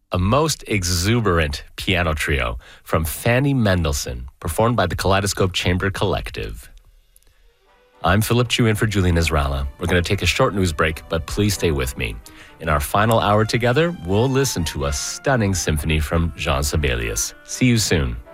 a most exuberant piano trio from Fanny Mendelssohn, performed by the Kaleidoscope Chamber Collective. I'm Philip Chu in for Julian Israela. We're going to take a short news break, but please stay with me. In our final hour together, we'll listen to a stunning symphony from Jean Sibelius. See you soon.